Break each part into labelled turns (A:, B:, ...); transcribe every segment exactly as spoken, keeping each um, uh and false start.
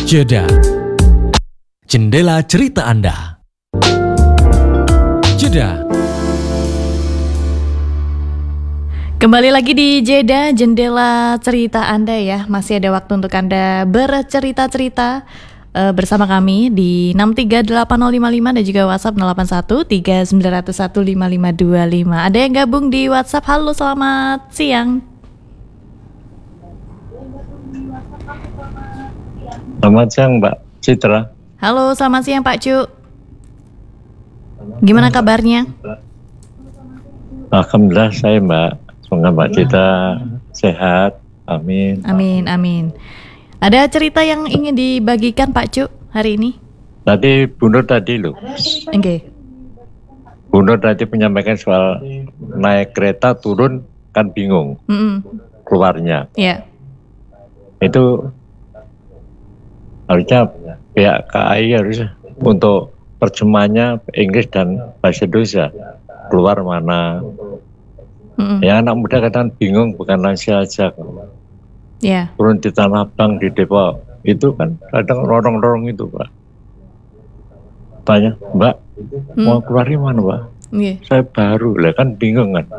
A: Jeda. Jendela cerita Anda. Jeda.
B: Kembali lagi di Jeda, jendela cerita Anda ya. Masih ada waktu untuk Anda bercerita-cerita uh, bersama kami di enam tiga delapan nol lima lima dan juga WhatsApp nol delapan satu tiga sembilan nol satu lima lima dua lima. Ada yang gabung di WhatsApp. Halo, selamat siang.
C: Selamat siang Mbak Citra.
B: Halo, selamat siang Pak Cu. Gimana kabarnya?
C: Alhamdulillah saya Mbak. Semoga Mbak Citra sehat. Amin.
B: Amin, amin. Ada cerita yang ingin dibagikan Pak Cu hari ini?
C: Tadi Bu Nur tadi loh.
B: Oke. Okay.
C: Bu Nur tadi menyampaikan soal naik kereta turun kan bingung
B: Mm-mm.
C: keluarnya.
B: Iya. Yeah.
C: Itu harusnya pihak K A I harus untuk terjemahnya Inggris dan bahasa Indonesia keluar mana. Mm-mm. Ya anak muda kadang bingung, bukan lansia aja.
B: Yeah.
C: Turun di Tanah Abang, di Depok, itu kan kadang lorong-lorong itu Pak. Tanya, Mbak, mm. mau keluar di mana Pak?
B: Yeah.
C: Saya baru lah, kan bingung kan.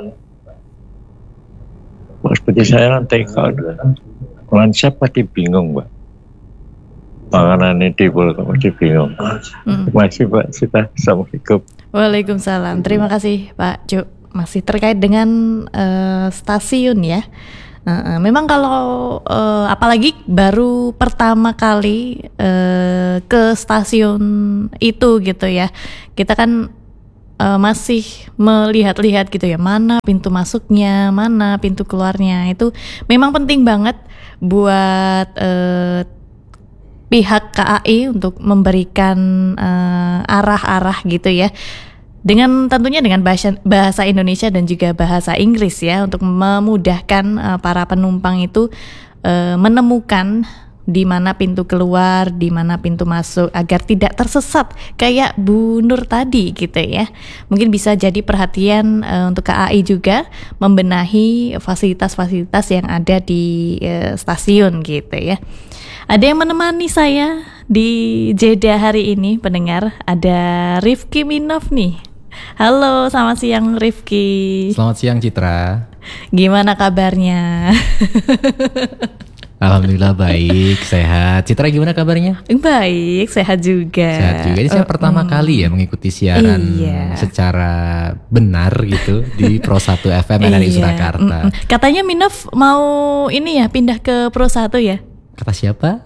C: Pak, seperti saya nanti kalau lansia pasti bingung Mbak. Panganan ini dibul, pasti bingung. Mm. Masih Pak, kita Assalamualaikum.
B: Waalaikumsalam. Terima kasih Pak Cu. Masih terkait dengan uh, stasiun ya. Uh, memang kalau uh, apalagi baru pertama kali uh, ke stasiun itu gitu ya, kita kan uh, masih melihat-lihat gitu ya, mana pintu masuknya, mana pintu keluarnya. Itu memang penting banget buat uh, pihak K A I untuk memberikan uh, arah-arah gitu ya. Dengan tentunya dengan bahasa, bahasa Indonesia dan juga bahasa Inggris ya, untuk memudahkan uh, para penumpang itu uh, menemukan di mana pintu keluar, di mana pintu masuk agar tidak tersesat kayak Bu Nur tadi gitu ya. Mungkin bisa jadi perhatian uh, untuk K A I juga membenahi fasilitas-fasilitas yang ada di uh, stasiun gitu ya. Ada yang menemani saya di Jeda hari ini pendengar, ada Rifki Minov nih. Halo, selamat siang Rifki.
D: Selamat siang Citra.
B: Gimana kabarnya?
D: Alhamdulillah baik, sehat. Citra gimana kabarnya?
B: Baik, sehat juga.
D: Sehat juga. Ini saya uh, pertama um, kali ya mengikuti siaran iya. secara benar gitu di Pro satu F M R R I Surakarta.
B: Mm-mm. Katanya Minov mau ini ya pindah ke Pro satu ya?
D: Kata siapa?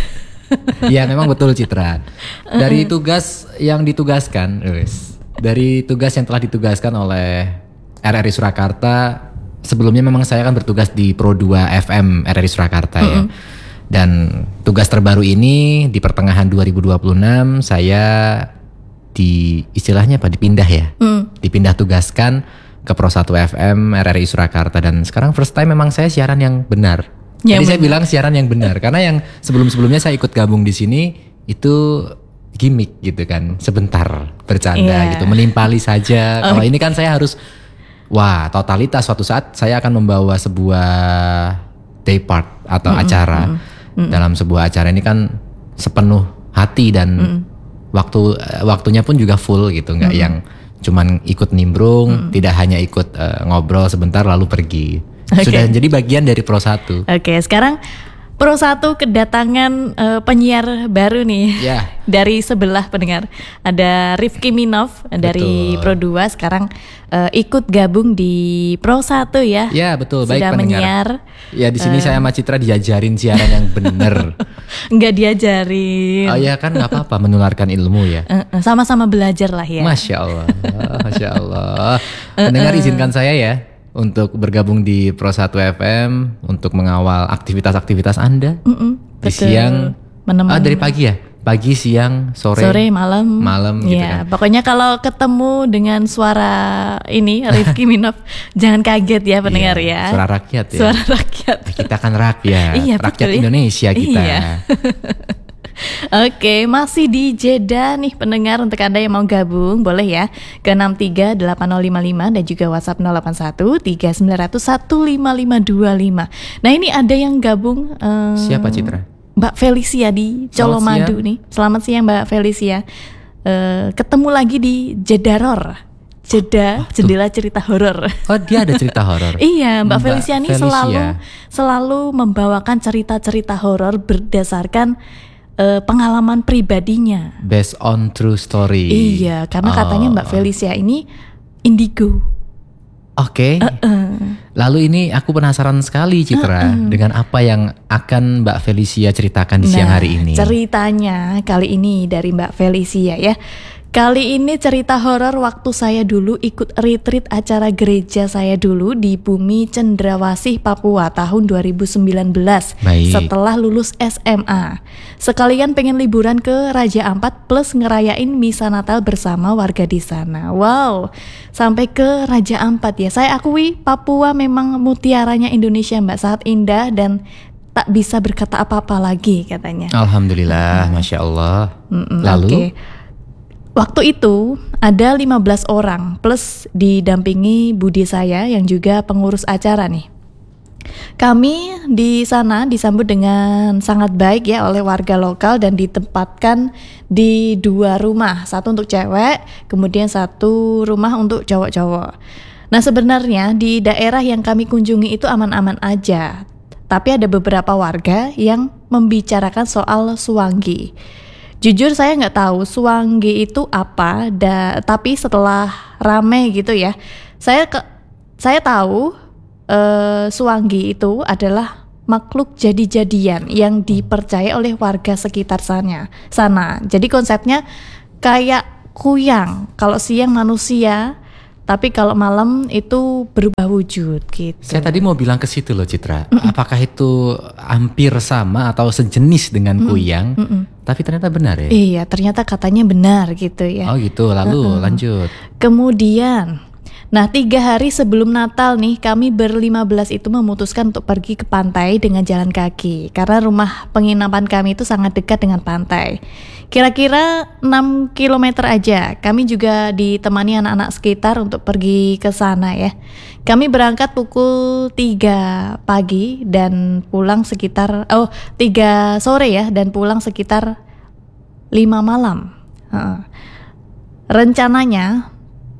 D: Ya memang betul Citra. Dari tugas yang ditugaskan, wes. Dari tugas yang telah ditugaskan oleh R R I Surakarta, sebelumnya memang saya kan bertugas di Pro dua F M R R I Surakarta mm-hmm. ya. Dan tugas terbaru ini di pertengahan dua ribu dua puluh enam saya di istilahnya apa dipindah ya. Mm. Dipindah tugaskan ke Pro satu F M R R I Surakarta, dan sekarang first time memang saya siaran yang benar. Jadi benar. Saya bilang siaran yang benar karena yang sebelum-sebelumnya saya ikut gabung di sini itu gimmick gitu kan, sebentar bercanda yeah. gitu, menimpali saja. Oh. Kalau ini kan saya harus, wah totalitas, suatu saat saya akan membawa sebuah day part atau mm-hmm. acara. Mm-hmm. Dalam sebuah acara ini kan sepenuh hati dan mm-hmm. waktu waktunya pun juga full gitu, nggak mm-hmm. yang cuman ikut nimbrung, mm-hmm. tidak hanya ikut uh, ngobrol sebentar lalu pergi. Okay. Sudah jadi bagian dari Pro satu.
B: Oke, okay, sekarang Pro satu kedatangan uh, penyiar baru nih yeah. dari sebelah pendengar. Ada Rifki Minov dari Pro dua sekarang uh, ikut gabung di Pro satu ya.
D: Ya yeah, betul,
B: sudah
D: baik pendengar.
B: Menyiar.
D: Ya di sini uh, saya sama Citra diajarin siaran yang benar.
B: Enggak diajarin.
D: Oh ya kan nggak apa-apa, menularkan ilmu ya.
B: Uh, uh, sama-sama belajar lah ya.
D: Masya Allah, Masya Allah. Pendengar uh, uh. izinkan saya ya untuk bergabung di Pro satu F M untuk mengawal aktivitas-aktivitas Anda
B: Mm-mm,
D: di betul. Siang, ah dari pagi ya, pagi, siang, sore,
B: sore, malam,
D: malam gitu
B: ya,
D: kan.
B: Pokoknya kalau ketemu dengan suara ini Rifki Minov, jangan kaget ya pendengar
D: iya,
B: ya.
D: Suara rakyat ya.
B: Suara rakyat.
D: Kita kan rakyat,
B: iya,
D: rakyat
B: betul,
D: Indonesia
B: ya?
D: kita.
B: Iya. Oke, masih di Jeda nih pendengar. Untuk Anda yang mau gabung boleh ya ke enam tiga delapan nol lima lima dan juga WhatsApp nol delapan satu tiga sembilan nol satu lima lima dua lima. Nah ini ada yang gabung um,
D: Siapa Citra?
B: Mbak Felicia di Colomadu nih. Selamat siang Mbak Felicia. Uh, ketemu lagi di Jedaror. Jeda, oh, jendela cerita horor.
D: Oh, dia ada cerita horor.
B: Iya, Mbak, Mbak Felicia ini
D: Felicia.
B: selalu selalu membawakan cerita-cerita horor berdasarkan uh, pengalaman pribadinya.
D: Based on true story.
B: Iya, karena oh. katanya Mbak Felicia ini indigo.
D: Oke. Okay. Uh-uh. Lalu ini aku penasaran sekali Citra uh-uh. dengan apa yang akan Mbak Felicia ceritakan di nah, siang hari ini.
B: Ceritanya kali ini dari Mbak Felicia ya. Kali ini cerita horor waktu saya dulu ikut retreat acara gereja saya dulu di Bumi Cendrawasih, Papua tahun dua ribu sembilan belas. Baik. Setelah lulus S M A. Sekalian pengen liburan ke Raja Ampat plus ngerayain misa Natal bersama warga di sana. Wow, sampai ke Raja Ampat ya. Saya akui Papua memang mutiaranya Indonesia Mbak, sangat indah dan tak bisa berkata apa-apa lagi katanya.
D: Alhamdulillah, hmm. Masya Allah.
B: Mm-mm,
D: Lalu?
B: Okay. Waktu itu ada lima belas orang plus didampingi budi saya yang juga pengurus acara nih. Kami di sana disambut dengan sangat baik ya oleh warga lokal dan ditempatkan di dua rumah, satu untuk cewek, kemudian satu rumah untuk cowok-cowok. Nah sebenarnya di daerah yang kami kunjungi itu aman-aman aja, tapi ada beberapa warga yang membicarakan soal suwangi. Jujur saya nggak tahu suwangi itu apa, da, tapi setelah rame gitu ya, saya ke, saya tahu uh, suwangi itu adalah makhluk jadi-jadian yang dipercaya oleh warga sekitar sana. Sana. Jadi konsepnya kayak kuyang. Kalau siang manusia, tapi kalau malam itu berubah wujud gitu.
D: Saya tadi mau bilang ke situ loh Citra. Mm-mm. Apakah itu hampir sama atau sejenis dengan Mm-mm. kuyang? Mm-mm. Tapi ternyata benar ya?
B: Iya, ternyata katanya benar gitu ya.
D: Oh gitu, lalu uh-uh. lanjut.
B: Kemudian, nah tiga hari sebelum Natal nih, kami berlima belas itu memutuskan untuk pergi ke pantai dengan jalan kaki. Karena rumah penginapan kami itu sangat dekat dengan pantai. Kira-kira enam kilometer aja. Kami juga ditemani anak-anak sekitar untuk pergi ke sana ya. Kami berangkat pukul tiga pagi dan pulang sekitar oh tiga sore ya dan pulang sekitar lima malam. Uh, rencananya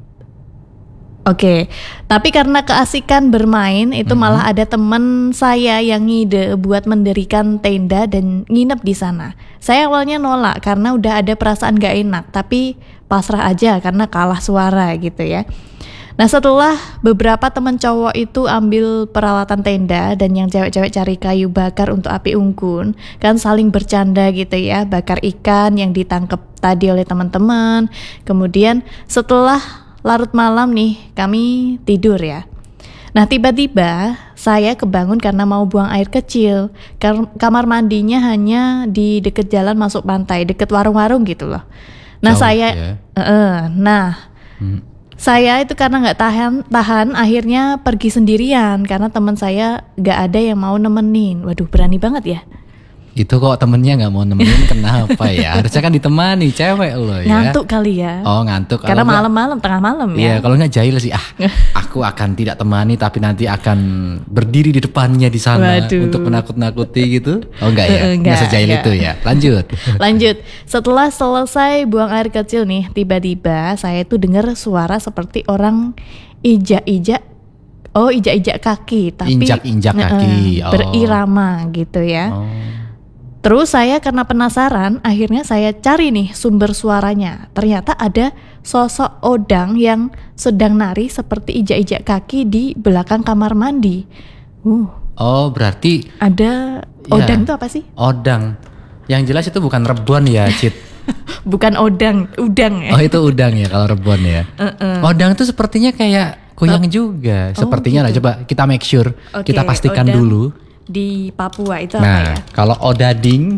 B: Oke, okay. Tapi karena keasikan bermain itu mm-hmm. malah ada teman saya yang ngide buat mendirikan tenda dan nginep di sana. Saya awalnya nolak karena udah ada perasaan gak enak, tapi pasrah aja karena kalah suara gitu ya. Nah setelah beberapa teman cowok itu ambil peralatan tenda dan yang cewek-cewek cari kayu bakar untuk api unggun, kan saling bercanda gitu ya, bakar ikan yang ditangkap tadi oleh teman-teman. Kemudian setelah larut malam nih, kami tidur ya. Nah tiba-tiba saya kebangun karena mau buang air kecil. Kamar mandinya hanya di dekat jalan masuk pantai, dekat warung-warung gitu loh. Nah Jauh, saya, ya. uh, nah hmm. saya itu karena nggak tahan, tahan akhirnya pergi sendirian karena teman saya nggak ada yang mau nemenin. Waduh berani banget ya.
D: Itu kok temennya gak mau nemenin kenapa ya? Harusnya kan ditemani cewek lo ya.
B: Ngantuk kali ya.
D: Oh ngantuk.
B: Karena malam-malam, tengah malam ya.
D: Iya kalau gak jahil sih ah aku akan tidak temani tapi nanti akan berdiri di depannya di sana. Waduh. Untuk menakut-nakuti gitu. Oh enggak ya? Enggak, enggak sejahil enggak. Itu ya. Lanjut.
B: Lanjut. Setelah selesai buang air kecil nih, tiba-tiba saya tuh dengar suara seperti orang ijak-ijak. Oh ijak-ijak kaki. Tapi
D: injak-injak kaki.
B: Oh. Berirama gitu ya. Oh. Terus saya karena penasaran, akhirnya saya cari nih sumber suaranya. Ternyata ada sosok odang yang sedang nari seperti ijak-ijak kaki di belakang kamar mandi. Uh.
D: Oh berarti
B: ada odang itu ya, apa sih?
D: Odang. Yang jelas itu bukan rebon ya, Cit.
B: Bukan odang, udang ya.
D: Oh itu udang ya kalau rebon ya. Uh-uh. Odang itu sepertinya kayak kuyang oh. juga. Sepertinya oh, gitu. Lah coba kita make sure, okay, kita pastikan odang. Dulu.
B: Di Papua itu
D: nah,
B: apa ya?
D: Kalau odading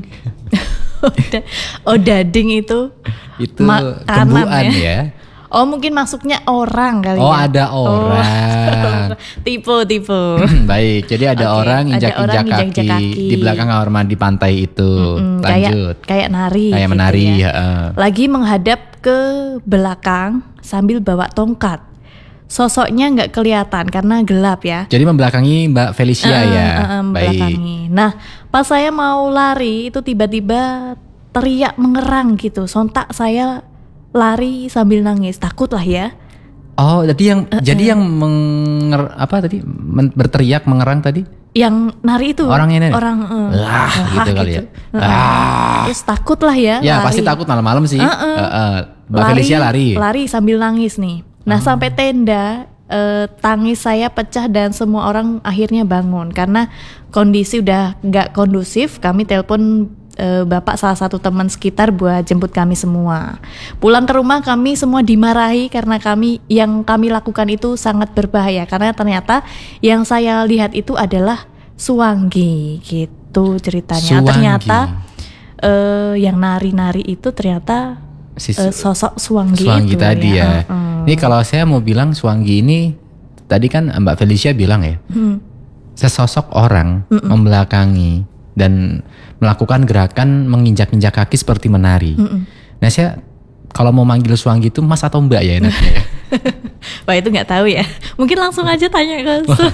B: odading itu
D: itu kembuan ya. ya.
B: Oh mungkin masuknya orang kali
D: oh,
B: ya.
D: Oh ada orang.
B: Oh, tipe-tipe.
D: Baik, jadi ada okay, orang injak-injak kaki, kaki di belakang kamar mandi pantai itu. Mm-mm,
B: Lanjut. Kayak, kayak nari.
D: Kayak gitu menari.
B: Ya.
D: Uh.
B: Lagi menghadap ke belakang sambil bawa tongkat. sosoknya nggak kelihatan karena gelap ya.
D: Jadi membelakangi Mbak Felicia
B: uh,
D: ya.
B: Uh, uh, membelakangi. Nah, pas saya mau lari itu tiba-tiba teriak mengerang gitu. Sontak saya lari sambil nangis, takut lah ya.
D: Oh, jadi yang
B: Uh,
D: jadi
B: uh.
D: yang menger, apa tadi men, berteriak mengerang tadi?
B: Yang nari itu
D: orang ini
B: orang uh,
D: ah,
B: uh,
D: gitu kali
B: gitu.
D: ya.
B: Uh,
D: Ah.
B: Terus takut lah ya.
D: Ya
B: lari.
D: pasti takut malam-malam sih.
B: Uh, uh.
D: Uh, uh. Mbak
B: lari,
D: Felicia lari.
B: Lari sambil nangis nih. Nah,
D: Oh.
B: sampai tenda uh, tangis saya pecah dan semua orang akhirnya bangun karena kondisi udah nggak kondusif. Kami telepon uh, bapak salah satu teman sekitar buat jemput kami semua. Pulang ke rumah kami semua dimarahi karena kami yang kami lakukan itu sangat berbahaya karena ternyata yang saya lihat itu adalah Suwangi gitu ceritanya.
D: Suwangi.
B: Ternyata uh, yang nari-nari itu ternyata
D: Si
B: uh, sosok Suwangi,
D: Suwangi
B: itu
D: tadi ya.
B: ya. Uh-uh.
D: Ini kalau saya mau bilang Suwangi ini tadi kan Mbak Felicia bilang ya.
B: Hmm.
D: Sesosok orang
B: Mm-mm.
D: membelakangi dan melakukan gerakan menginjak-injak kaki seperti menari.
B: Mm-mm.
D: Nah, saya kalau mau manggil Suwangi itu Mas atau Mbak ya enaknya ya.
B: Wah, itu nggak tahu ya. Mungkin langsung aja tanya ke Su.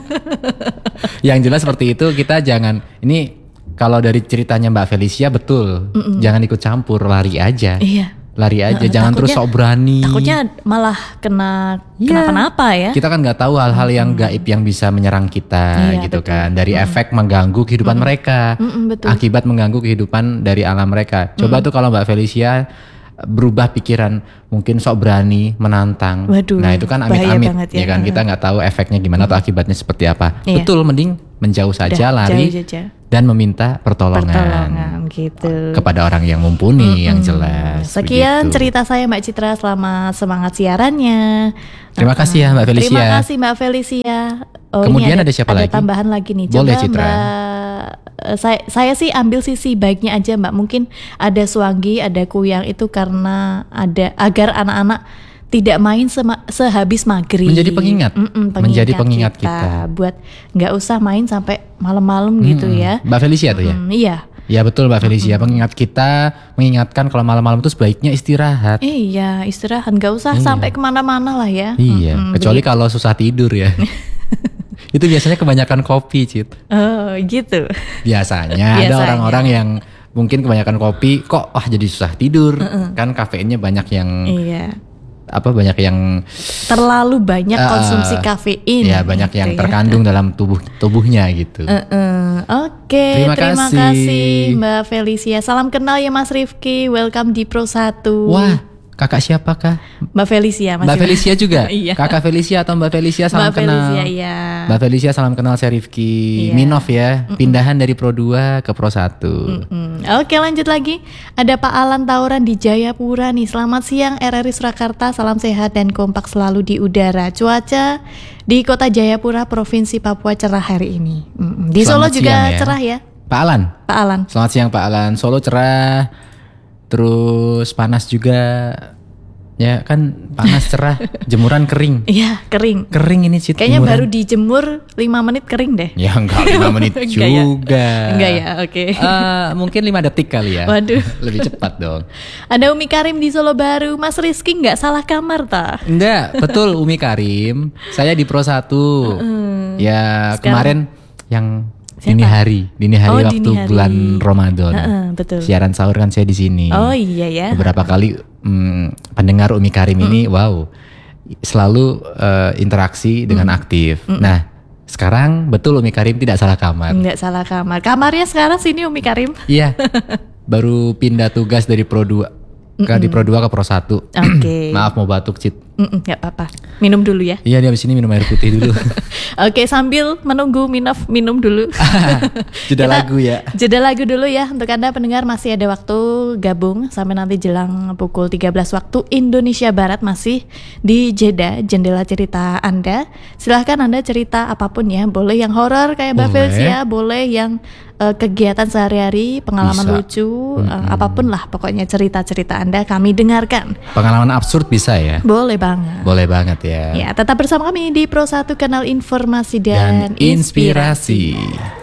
D: Yang jelas seperti itu, kita jangan ini kalau dari ceritanya Mbak Felicia betul.
B: Mm-mm.
D: Jangan ikut campur, lari aja.
B: Iya.
D: Lari aja,
B: Uh,
D: jangan terus
B: takutnya-
D: sok berani.
B: Takutnya malah kena
D: Iya.
B: kenapa-napa ya.
D: Kita kan nggak tahu hal-hal yang gaib yang bisa menyerang kita
B: Iya,
D: gitu
B: betul.
D: kan. Dari efek mengganggu kehidupan mereka.
B: Mm-mm, betul.
D: Akibat mengganggu kehidupan dari alam mereka. Coba tuh kalau Mbak Felicia berubah pikiran, mungkin sok berani menantang.
B: Waduh,
D: nah itu kan
B: bahaya
D: amit-amit
B: banget
D: ya
B: ya.
D: kan. Kita nggak tahu efeknya gimana atau akibatnya seperti apa.
B: Iya.
D: Betul, mending menjauh saja,
B: Udah,
D: lari
B: jauh saja.
D: dan meminta pertolongan,
B: Pertolongan gitu.
D: kepada orang yang mumpuni yang jelas.
B: Sekian
D: begitu.
B: cerita saya Mbak Citra, selamat semangat siarannya.
D: Terima kasih ya, Mbak Felicia.
B: Terima kasih Mbak Felicia. Oh,
D: Kemudian
B: ini
D: ada siapa
B: ada
D: lagi?
B: tambahan lagi nih.
D: Boleh,
B: Coba
D: Citra.
B: Mbak, eh, saya saya sih ambil sisi baiknya aja Mbak. Mungkin ada Suwangi, ada Kuyang itu karena ada agar anak-anak tidak main sema- sehabis maghrib.
D: Menjadi pengingat.
B: Mm-mm,
D: Menjadi pengingat kita.
B: Buat nggak usah main sampai malam-malam gitu
D: Mm-mm.
B: ya.
D: Mbak Felicia tuh ya.
B: Mm, iya.
D: Ya betul Mbak Felicia, pengingat kita, mengingatkan kalau malam-malam itu sebaiknya istirahat.
B: Iya, istirahat, nggak usah
D: Iya.
B: sampai kemana-mana lah ya.
D: Iya,
B: Mm-mm,
D: kecuali
B: begitu.
D: kalau susah tidur ya. Itu biasanya kebanyakan kopi, Cit.
B: Oh gitu.
D: Biasanya, ada
B: Biasanya.
D: orang-orang yang mungkin kebanyakan kopi, kok wah jadi susah tidur. Kan kafeinnya banyak yang
B: Iya.
D: apa banyak yang
B: Terlalu banyak
D: eh,
B: konsumsi kafein.
D: ya banyak
B: gitu
D: yang
B: ya.
D: terkandung dalam tubuh tubuhnya gitu.
B: Eh, Oke,
D: Terima
B: terima,
D: kasih.
B: kasih Mbak Felicia. Salam kenal ya Mas Rifki. Welcome di Pro satu.
D: Wah, kakak siapa kah?
B: Mbak Felicia masih.
D: Mbak Felicia juga?
B: Iya.
D: Kakak Felicia atau Mbak Felicia salam
B: Mbak
D: kenal.
B: Felicia iya.
D: Mbak Felicia salam kenal, saya Rifki
B: Iya.
D: Minov ya. Pindahan dari Pro dua ke Pro satu.
B: Hmm, Oke, lanjut lagi. Ada Pak Alan Tauran di Jayapura nih. Selamat siang R R I Surakarta. Salam sehat dan kompak selalu di udara. Cuaca di Kota Jayapura, Provinsi Papua cerah hari ini. Mm-mm. Di Solo
D: Selamat
B: juga
D: siang ya.
B: cerah ya,
D: Pak Alan.
B: Pak Alan.
D: Selamat siang Pak Alan. Solo cerah. Terus panas juga. Ya kan panas cerah. Jemuran kering.
B: Iya, kering.
D: Kering ini Cit.
B: Kayaknya
D: jemuran.
B: baru dijemur lima menit kering deh.
D: Ya enggak lima menit
B: Enggak ya?
D: juga.
B: Enggak ya, oke.
D: Eh, mungkin lima detik kali ya.
B: Waduh.
D: Lebih cepat dong.
B: Ada Umi Karim di Solo Baru. Mas Rizky nggak salah kamar ta?
D: Enggak, betul Umi Karim. Saya di Pro satu. Ya
B: Sekarang-
D: kemarin yang
B: Siapa?
D: dini hari, dini hari
B: Oh,
D: waktu
B: dini hari.
D: bulan Ramadan.
B: Heeh, betul.
D: Siaran sahur kan saya di sini.
B: Oh iya ya.
D: Beberapa kali mm, pendengar Umi Karim ini, wow, selalu eh, interaksi dengan aktif. Nah, sekarang betul Umi Karim tidak salah kamar.
B: Nggak salah kamar. Kamarnya sekarang sini Umi Karim.
D: Iya, baru pindah tugas dari Pro dua ke di Pro dua ke Pro satu.
B: Oke.
D: Maaf mau batuk Cit.
B: Mm-mm, nggak apa-apa. Minum dulu ya.
D: Iya, di abis ini minum air putih dulu.
B: Oke, sambil menunggu Minov minum dulu.
D: Jeda
B: Kita
D: lagu ya.
B: Jeda lagu dulu ya. Untuk Anda pendengar masih ada waktu gabung sampai nanti jelang pukul tiga belas waktu Indonesia Barat, masih di jeda jendela cerita Anda. Silahkan Anda cerita apapun ya. Boleh yang horor kayak Mbak
D: Boleh.
B: Felicia, boleh yang eh, kegiatan sehari-hari, pengalaman
D: Bisa.
B: lucu, eh, apapun lah pokoknya cerita-cerita Anda kami dengarkan.
D: Pengalaman absurd bisa ya?
B: Boleh banget.
D: Boleh banget ya.
B: Ya, tetap bersama kami di Pro satu, kanal informasi dan,
D: Dan inspirasi.